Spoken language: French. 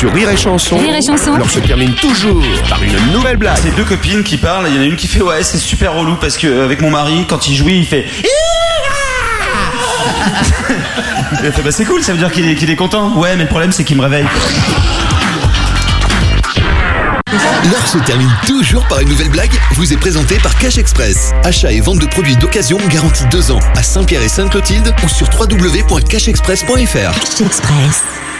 Sur Rire et Chanson, Rire et Chanson. l'heure se termine toujours par une nouvelle blague. C'est deux copines qui parlent, il y en a une qui fait ouais c'est super relou parce que avec mon mari quand il jouit il fait elle fait bah c'est cool, ça veut dire qu'il est content. Ouais mais le problème c'est qu'il me réveille. L'heure se termine toujours par une nouvelle blague, vous est présentée par Cash Express. Achat et vente de produits d'occasion garantis 2 ans à Saint-Pierre et Sainte-Clotilde ou sur www.cashexpress.fr. Cash Express.